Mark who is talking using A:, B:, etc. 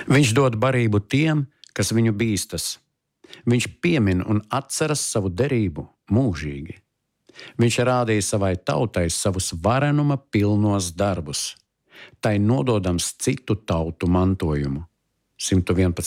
A: Viņš dod barību tiem, kas viņu bīstas. Viņš piemin un atceras savu derību mūžīgi. Viņš rādīja savai tautai savus varenuma pilnos darbus, tai nododams citu tautu mantojumu. 111.